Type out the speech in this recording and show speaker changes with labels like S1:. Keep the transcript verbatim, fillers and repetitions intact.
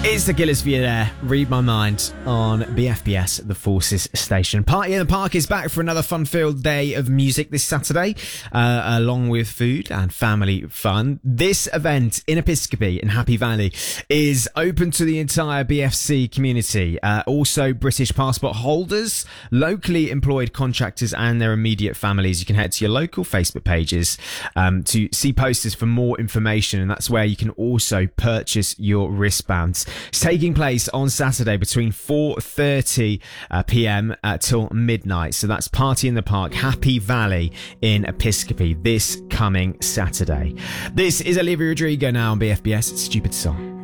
S1: It's the Killers for you there. Read My Mind on B F B S, the Forces Station. Party in the Park is back for another fun-filled day of music this Saturday, uh, along with food and family fun. This event in Episcopi in Happy Valley is open to the entire B F C community. Uh, also, British passport holders, locally employed contractors and their immediate families. You can head to your local Facebook pages um, to see posters for more information, and that's where you can also purchase your wristbands. It's taking place on Saturday between four thirty uh, p m uh, till midnight. So that's Party in the Park, Happy Valley in Episcopi this coming Saturday. This is Olivia Rodrigo now on B F B S. Stupid Song.